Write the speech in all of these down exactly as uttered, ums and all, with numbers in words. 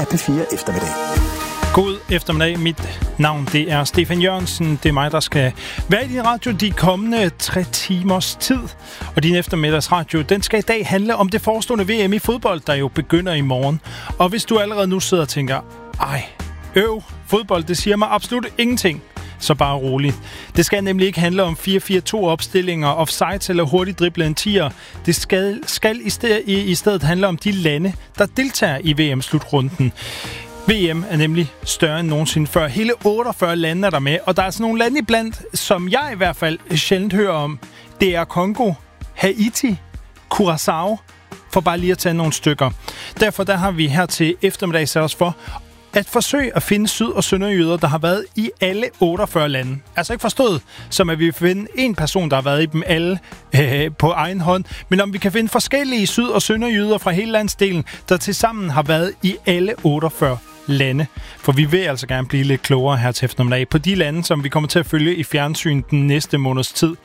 af P fire Eftermiddag. God eftermiddag. Mit navn det er Stefan Jørgensen. Det er mig, der skal være i din radio de kommende tre timers tid. Og din eftermiddagsradio, den skal i dag handle om det forestående V M i fodbold, der jo begynder i morgen. Og hvis du allerede nu sidder og tænker, ej, øv, fodbold, det siger mig absolut ingenting, så bare roligt. Det skal nemlig ikke handle om fire fire to opstillinger, offsides eller hurtigt drible en tier. Det skal, skal i, sted, i, i stedet handle om de lande, der deltager i V M-slutrunden. V M er nemlig større end nogensinde før. Hele otteogfyrre lande er der med, og der er altså nogle lande iblandt, som jeg i hvert fald sjældent hører om. Det er Kongo, Haiti, Curaçao, for bare lige at tage nogle stykker. Derfor der har vi her til eftermiddag sat os for at forsøge at finde syd- og sønderjyder, der har været i alle otteogfyrre lande. Altså ikke forstået, som at vi vil finde en person, der har været i dem alle øh, på egen hånd, men om vi kan finde forskellige syd- og sønderjyder fra hele landsdelen, der tilsammen har været i alle otteogfyrre lande. For vi vil altså gerne blive lidt klogere her til eftermiddag på de lande, som vi kommer til at følge i fjernsyn den næste måneds tid.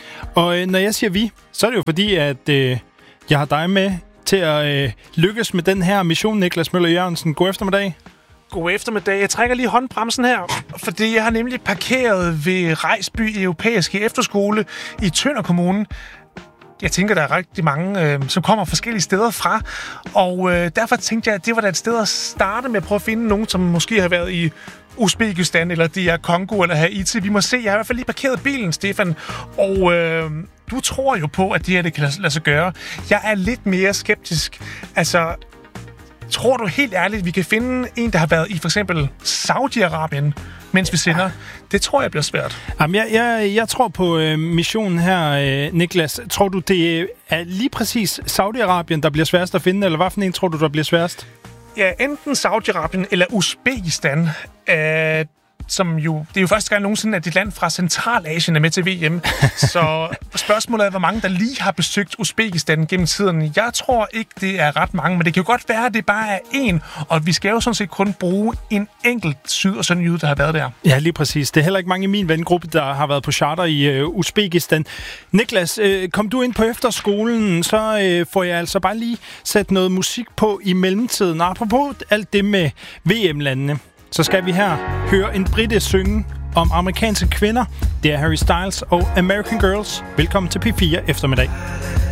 Og øh, når jeg siger vi, så er det jo fordi, at øh, jeg har dig med til at øh, lykkes med den her mission, Niklas Møller Jørgensen. God eftermiddag. God eftermiddag. Jeg trækker lige håndbremsen her, fordi jeg har nemlig parkeret ved Rejsby Europæiske Efterskole i Tønder Kommune. Jeg tænker, der er rigtig mange, øh, som kommer forskellige steder fra, og øh, derfor tænkte jeg, at det var da et sted at starte med at prøve at finde nogen, som måske har været i Uzbekistan, eller det er Kongo, eller Haiti. Vi må se. Jeg har i hvert fald lige parkeret bilen, Stefan, og øh, du tror jo på, at det her det kan lade sig gøre. Jeg er lidt mere skeptisk. Altså, tror du helt ærligt, at vi kan finde en, der har været i for eksempel Saudi-Arabien, mens vi sender? Det tror jeg bliver svært. Jamen, jeg, jeg, jeg tror på øh, missionen her, øh, Niklas. Tror du, det er lige præcis Saudi-Arabien, der bliver sværest at finde, eller hvad for en tror du, der bliver sværest? Ja, enten Saudi-Arabien eller Uzbekistan. Øh, som jo, det er jo første gang nogensinde, at et land fra Centralasien er med til V M. Så spørgsmålet er, hvor mange der lige har besøgt Uzbekistan gennem tiden. Jeg tror ikke, det er ret mange, men det kan jo godt være, at det bare er én, og vi skal jo sådan set kun bruge en enkelt syd- og sønderjyde, der har været der. Ja, lige præcis. Det er heller ikke mange i min vengruppe, der har været på charter i øh, Uzbekistan. Niklas, øh, kom du ind på efterskolen, så øh, får jeg altså bare lige sat noget musik på i mellemtiden. Apropos alt det med V M-landene, så skal vi her høre en brite synge om amerikanske kvinder. Det er Harry Styles og American Girls. Velkommen til P fire Eftermiddag.